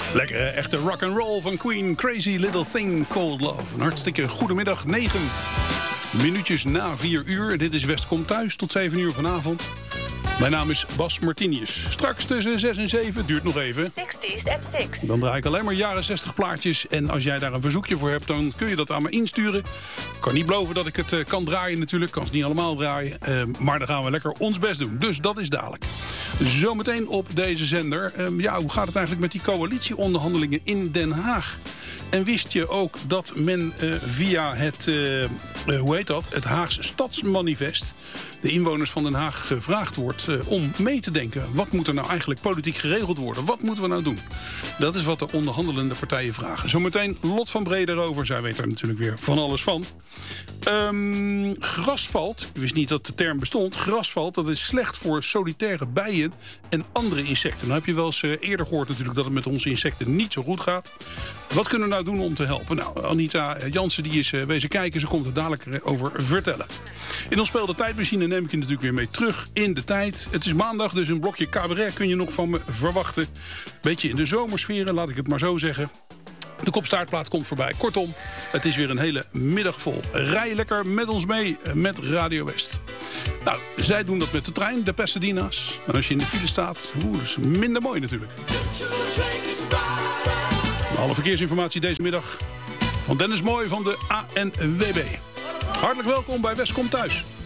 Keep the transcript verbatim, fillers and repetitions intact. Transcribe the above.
Lekker, hè? Echte rock and roll van Queen. Crazy Little Thing Called Love. Een hartstikke goedemiddag, negen minuutjes na vier uur. Dit is West komt thuis tot zeven uur vanavond. Mijn naam is Bas Martinius. Straks tussen zes en zeven, duurt nog even. zestig's at six. Dan draai ik alleen maar jaren zestig plaatjes. En als jij daar een verzoekje voor hebt, dan kun je dat aan me insturen. Ik kan niet beloven dat ik het uh, kan draaien natuurlijk. Kan het niet allemaal draaien. Uh, maar dan gaan we lekker ons best doen. Dus dat is dadelijk. Zometeen op deze zender. Uh, ja, hoe gaat het eigenlijk met die coalitieonderhandelingen in Den Haag? En wist je ook dat men uh, via het, uh, uh, hoe heet dat, het Haagse Stadsmanifest de inwoners van Den Haag gevraagd wordt uh, om mee te denken. Wat moet er nou eigenlijk politiek geregeld worden? Wat moeten we nou doen? Dat is wat de onderhandelende partijen vragen. Zometeen Lot van Bree daarover. Zij weet er natuurlijk weer van alles van. Um, grasvalt, ik wist niet dat de term bestond. Grasvalt, dat is slecht voor solitaire bijen en andere insecten. Nou heb je wel eens uh, eerder gehoord natuurlijk dat het met onze insecten niet zo goed gaat. Wat kunnen we nou doen om te helpen? Nou, Anita Jansen die is uh, wezen kijken. Ze komt er dadelijk over vertellen. In ons spel de tijdmachine neem ik je natuurlijk weer mee terug in de tijd. Het is maandag, dus een blokje cabaret kun je nog van me verwachten. Beetje in de zomersferen, laat ik het maar zo zeggen. De kopstaartplaat komt voorbij. Kortom, het is weer een hele middag vol. Rij lekker met ons mee met Radio West. Nou, zij doen dat met de trein, de Pasadena's. En als je in de file staat, oeh, dat is minder mooi natuurlijk. Alle verkeersinformatie deze middag van Dennis Mooi van de A N W B. Hartelijk welkom bij West komt thuis.